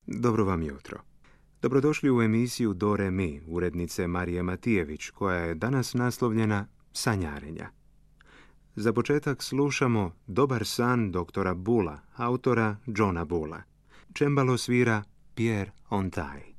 Dobro vam jutro. Dobrodošli u emisiju Do Re Mi, urednice Marije Matijević, koja je danas naslovljena Sanjarenja. Za početak slušamo Dobar san doktora Bulla, autora Johna Bulla. Čembalo svira Pierre Ontai.